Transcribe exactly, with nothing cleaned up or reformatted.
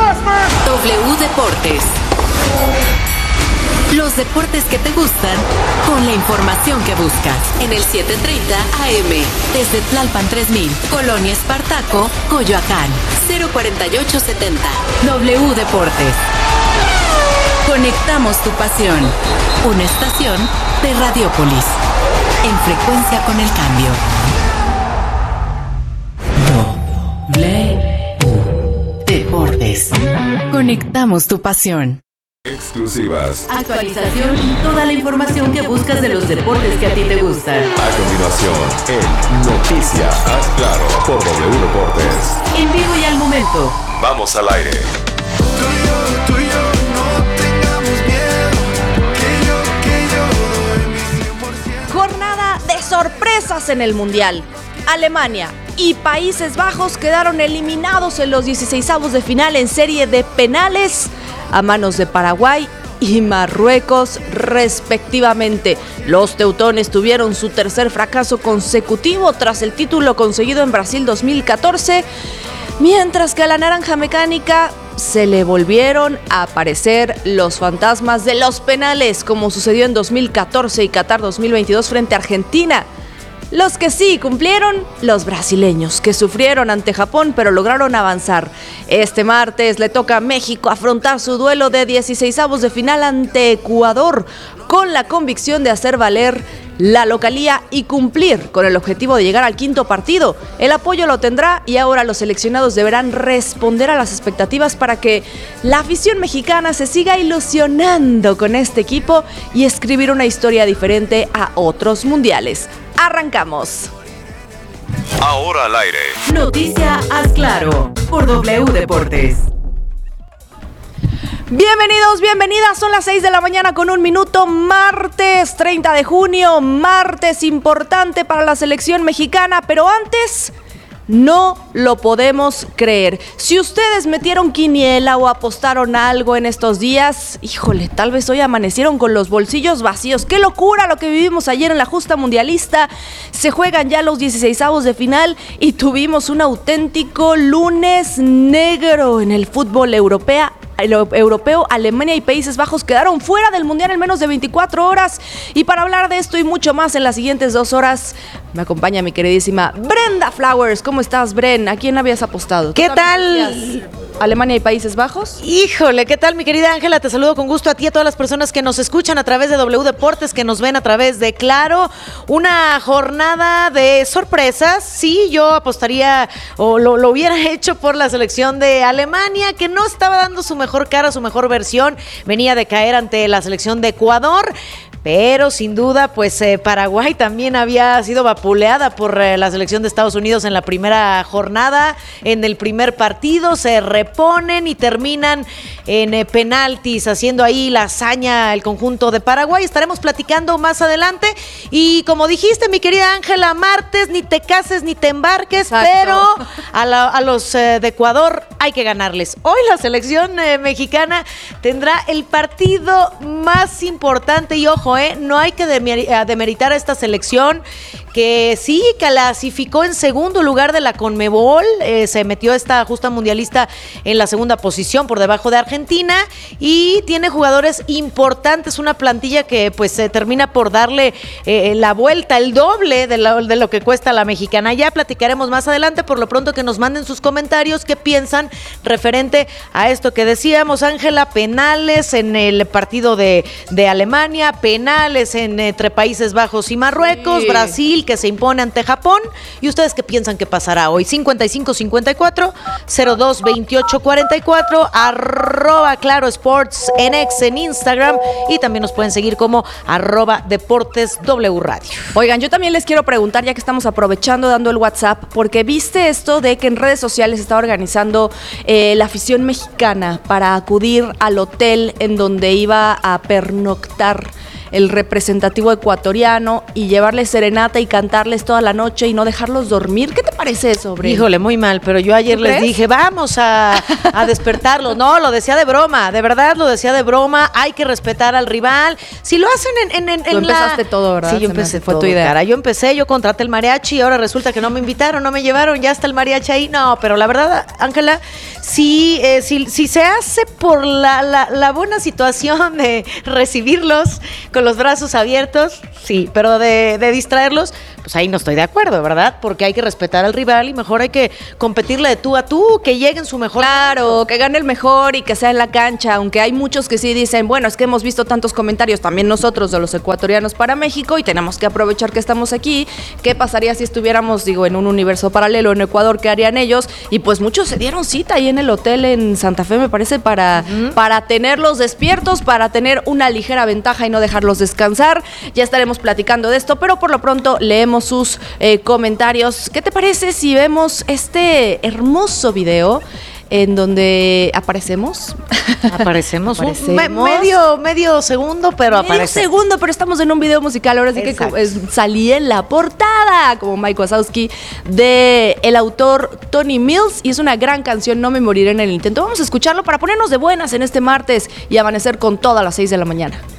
W Deportes. Los deportes que te gustan con la información que buscas en el setecientos treinta A M desde Tlalpan tres mil, Colonia Espartaco, Coyoacán, cero cuarenta y ocho setenta. W Deportes. Conectamos tu pasión. Una estación de Radiopolis. En frecuencia con el cambio. W Deportes. Conectamos tu pasión. Exclusivas. Actualización y toda la información que buscas de los deportes que a ti te gustan. A continuación, en Noticias Haz Claro por W Deportes. En vivo y al momento. Vamos al aire. Tú y yo, tú y yo, no tengamos miedo, que yo, que yo doy mi cien por ciento. Jornada de sorpresas en el Mundial. Alemania y Países Bajos quedaron eliminados en los dieciseisavos de final en serie de penales a manos de Paraguay y Marruecos, respectivamente. Los teutones tuvieron su tercer fracaso consecutivo tras el título conseguido en Brasil dos mil catorce, mientras que a la naranja mecánica se le volvieron a aparecer los fantasmas de los penales, como sucedió en dos mil catorce y Qatar dos mil veintidós frente a Argentina. Los que sí cumplieron, los brasileños, que sufrieron ante Japón pero lograron avanzar. Este martes le toca a México afrontar su duelo de dieciseisavos de final ante Ecuador, con la convicción de hacer valer la localía y cumplir con el objetivo de llegar al quinto partido. El apoyo lo tendrá y ahora los seleccionados deberán responder a las expectativas para que la afición mexicana se siga ilusionando con este equipo y escribir una historia diferente a otros mundiales. Arrancamos. Ahora al aire. Noticia Haz Claro por W Deportes. Bienvenidos, bienvenidas, son las seis de la mañana con un minuto, martes treinta de junio, martes importante para la selección mexicana, pero antes no lo podemos creer. Si ustedes metieron quiniela o apostaron algo en estos días, híjole, tal vez hoy amanecieron con los bolsillos vacíos. ¡Qué locura lo que vivimos ayer en la justa mundialista! Se juegan ya los dieciseisavos de final y tuvimos un auténtico lunes negro en el fútbol europeo. El europeo, Alemania y Países Bajos quedaron fuera del Mundial en menos de veinticuatro horas. Y para hablar de esto y mucho más en las siguientes dos horas, me acompaña mi queridísima Brenda Flowers. ¿Cómo estás, Bren? ¿A quién habías apostado? ¿Qué tal? ¿Alemania y Países Bajos? Híjole, ¿qué tal, mi querida Ángela? Te saludo con gusto a ti y a todas las personas que nos escuchan a través de W Deportes, que nos ven a través de Claro. Una jornada de sorpresas. Sí, yo apostaría o lo, lo hubiera hecho por la selección de Alemania, que no estaba dando su mejor cara, su mejor versión. Venía de caer ante la selección de Ecuador. Pero sin duda, pues eh, Paraguay también había sido vapuleada por eh, la selección de Estados Unidos en la primera jornada, en el primer partido. Se reponen y terminan en eh, penaltis, haciendo ahí la hazaña el conjunto de Paraguay. Estaremos platicando más adelante. Y como dijiste, mi querida Ángela, martes, ni te cases ni te embarques. Exacto. Pero a, la, a los eh, de Ecuador hay que ganarles. Hoy la selección eh, mexicana tendrá el partido más importante y ojo, Eh, no hay que demeritar a esta selección que sí clasificó en segundo lugar de la Conmebol, eh, se metió esta justa mundialista en la segunda posición por debajo de Argentina y tiene jugadores importantes, una plantilla que pues se termina por darle eh, la vuelta, el doble de lo, de lo que cuesta la mexicana. Ya platicaremos más adelante, por lo pronto que nos manden sus comentarios, qué piensan referente a esto que decíamos, Ángela, penales en el partido de, de Alemania, penales en, entre Países Bajos y Marruecos, sí. Brasil que se impone ante Japón. ¿Y ustedes qué piensan que pasará hoy? cincuenta y cinco cincuenta y cuatro cero dos veintiocho cuarenta y cuatro, arroba Claro Sports en X en Instagram, y también nos pueden seguir como arroba Deportes W Radio. Oigan, yo también les quiero preguntar, ya que estamos aprovechando dando el WhatsApp, porque viste esto de que en redes sociales se está organizando eh, la afición mexicana para acudir al hotel en donde iba a pernoctar el representativo ecuatoriano y llevarles serenata y cantarles toda la noche y no dejarlos dormir. ¿Qué te parece eso, Bren? Híjole, muy mal, pero yo ayer ¿Tú les crees? dije, vamos a, a despertarlos. No, lo decía de broma, de verdad lo decía de broma. Hay que respetar al rival. Si lo hacen en, en, en, Tú en empezaste la... todo, ¿verdad? Sí, yo Se me empecé hace, fue todo, tu idea. cara. Yo empecé, yo contraté el mariachi y ahora resulta que no me invitaron, no me llevaron, ya está el mariachi ahí. No, pero la verdad, Ángela, sí, eh, si, si se hace por la, la, la buena situación de recibirlos con los brazos abiertos, sí, pero de, de distraerlos, pues ahí no estoy de acuerdo, ¿verdad? Porque hay que respetar al rival y mejor hay que competirle de tú a tú, que llegue en su mejor Claro, momento. que gane el mejor y que sea en la cancha, aunque hay muchos que sí dicen, bueno, es que hemos visto tantos comentarios también nosotros de los ecuatorianos para México y tenemos que aprovechar que estamos aquí. ¿Qué pasaría si estuviéramos, digo, en un universo paralelo en Ecuador? ¿Qué harían ellos? Y pues muchos se dieron cita ahí en el hotel en Santa Fe, me parece, para, uh-huh. para tenerlos despiertos, para tener una ligera ventaja y no dejarlos descansar. Ya estaremos platicando de esto, pero por lo pronto leemos sus eh, comentarios. ¿Qué te parece si vemos este hermoso video en donde aparecemos? Aparecemos, Aparecemos. Un me- medio, medio segundo, pero Medio aparece. segundo, pero estamos en un video musical. Ahora sí que Exacto. co- es- salí en la portada, como Mike Wazowski, de el autor Tony Mills, y es una gran canción, No me moriré en el intento. Vamos a escucharlo para ponernos de buenas en este martes y amanecer con todas las seis de la mañana.